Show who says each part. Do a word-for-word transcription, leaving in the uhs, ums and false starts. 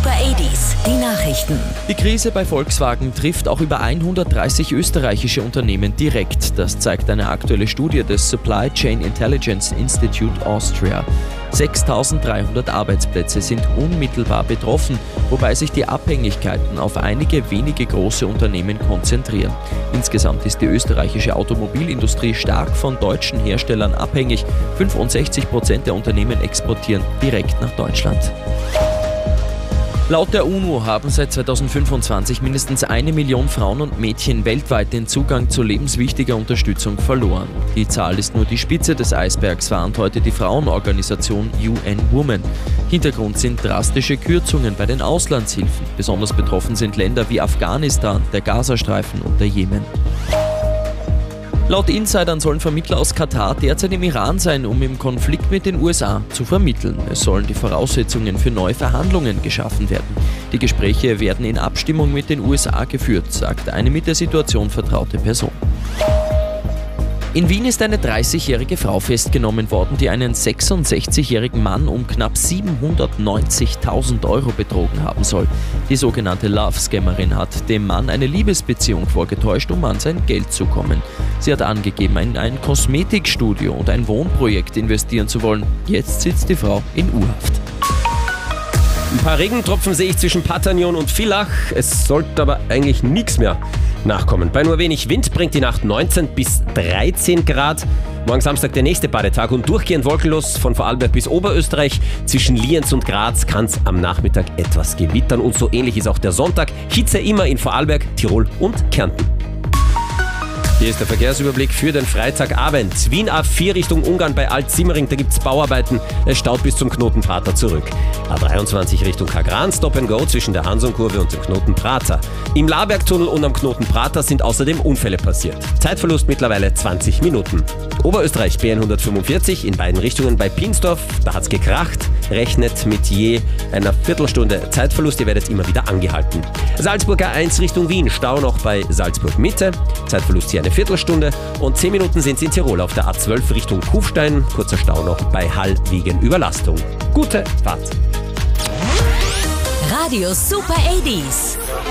Speaker 1: Super achtziger, die Nachrichten.
Speaker 2: Die Krise bei Volkswagen trifft auch über hundertdreißig österreichische Unternehmen direkt. Das zeigt eine aktuelle Studie des Supply Chain Intelligence Institute Austria. sechstausenddreihundert Arbeitsplätze sind unmittelbar betroffen, wobei sich die Abhängigkeiten auf einige wenige große Unternehmen konzentrieren. Insgesamt ist die österreichische Automobilindustrie stark von deutschen Herstellern abhängig. fünfundsechzig Prozent der Unternehmen exportieren direkt nach Deutschland. Laut der UNO haben seit zweitausendfünfundzwanzig mindestens eine Million Frauen und Mädchen weltweit den Zugang zu lebenswichtiger Unterstützung verloren. Die Zahl ist nur die Spitze des Eisbergs, warnt heute die Frauenorganisation U N Women. Hintergrund sind drastische Kürzungen bei den Auslandshilfen. Besonders betroffen sind Länder wie Afghanistan, der Gazastreifen und der Jemen. Laut Insidern sollen Vermittler aus Katar derzeit im Iran sein, um im Konflikt mit den U S A zu vermitteln. Es sollen die Voraussetzungen für neue Verhandlungen geschaffen werden. Die Gespräche werden in Abstimmung mit den U S A geführt, sagt eine mit der Situation vertraute Person. In Wien ist eine dreißigjährige Frau festgenommen worden, die einen sechsundsechzigjährigen Mann um knapp siebenhundertneunzigtausend Euro betrogen haben soll. Die sogenannte Love-Scammerin hat dem Mann eine Liebesbeziehung vorgetäuscht, um an sein Geld zu kommen. Sie hat angegeben, in ein Kosmetikstudio und ein Wohnprojekt investieren zu wollen. Jetzt sitzt die Frau in U-Haft.
Speaker 3: Ein paar Regentropfen sehe ich zwischen Patagnon und Villach. Es sollte aber eigentlich nichts mehr nachkommen. Bei nur wenig Wind bringt die Nacht neunzehn bis dreizehn Grad. Morgen Samstag der nächste Badetag und durchgehend wolkenlos von Vorarlberg bis Oberösterreich. Zwischen Lienz und Graz kann es am Nachmittag etwas gewittern und so ähnlich ist auch der Sonntag. Hitze immer in Vorarlberg, Tirol und Kärnten. Hier ist der Verkehrsüberblick für den Freitagabend. Wien A vier Richtung Ungarn bei Alt-Simmering, da gibt es Bauarbeiten. Es staut bis zum Knoten Prater zurück. A dreiundzwanzig Richtung Kagran, Stop and Go zwischen der Hansonkurve und dem Knoten Prater. Im Labergtunnel und am Knoten Prater sind außerdem Unfälle passiert. Zeitverlust mittlerweile zwanzig Minuten. Oberösterreich B hundertfünfundvierzig in beiden Richtungen bei Pinsdorf, da hat's gekracht. Rechnet mit je einer Viertelstunde Zeitverlust, ihr werdet immer wieder angehalten. Salzburg A eins Richtung Wien, Stau noch bei Salzburg Mitte, Zeitverlust hier eine Viertelstunde und zehn Minuten sind es in Tirol auf der A zwölf Richtung Kufstein, kurzer Stau noch bei Hall wegen Überlastung. Gute Fahrt!
Speaker 1: Radio Super achtziger.